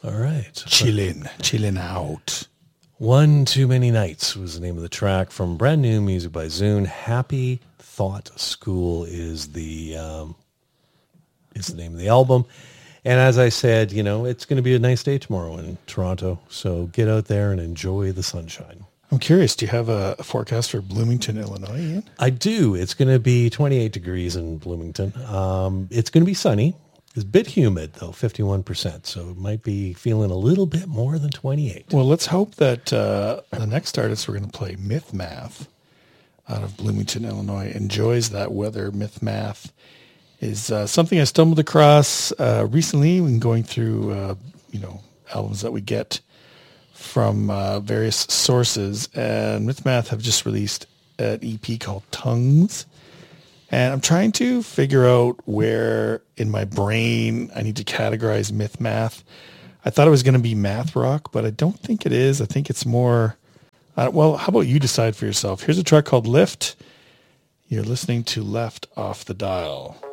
All right. Chilling out. One Too Many Nights was the name of the track from brand new music by Zune. Happy Thought School is the name of the album. And as I said, it's going to be a nice day tomorrow in Toronto. So get out there and enjoy the sunshine. I'm curious, do you have a forecast for Bloomington, Illinois, Ian? I do. It's going to be 28 degrees in Bloomington. It's going to be sunny. It's a bit humid, though, 51%. So it might be feeling a little bit more than 28. Well, let's hope that the next artist we're going to play, Myth Math, out of Bloomington, Illinois, enjoys that weather. Myth Math is something I stumbled across recently when going through, albums that we get from various sources. And Myth Math have just released an EP called Tongues. And I'm trying to figure out where in my brain I need to categorize Myth Math. I thought it was going to be math rock, but I don't think it is. I think it's more, how about you decide for yourself? Here's a track called Lift. You're listening to Left Off the Dial.